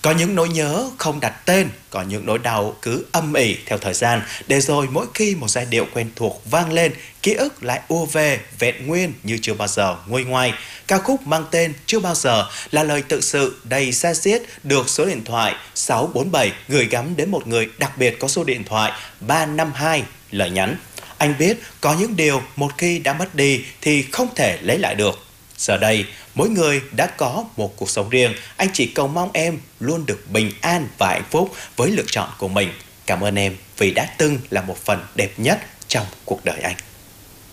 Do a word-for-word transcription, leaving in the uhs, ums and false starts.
Có những nỗi nhớ không đặt tên, có những nỗi đau cứ âm ỉ theo thời gian, để rồi mỗi khi một giai điệu quen thuộc vang lên, ký ức lại ùa về vẹn nguyên như chưa bao giờ nguôi ngoai. Ca khúc mang tên Chưa Bao Giờ là lời tự sự đầy da diết, được số điện thoại sáu bốn bảy gửi gắm đến một người đặc biệt có số điện thoại ba năm hai. Lời nhắn: anh biết có những điều một khi đã mất đi thì không thể lấy lại được. Giờ đây, mỗi người đã có một cuộc sống riêng. Anh chỉ cầu mong em luôn được bình an và hạnh phúc với lựa chọn của mình. Cảm ơn em vì đã từng là một phần đẹp nhất trong cuộc đời anh.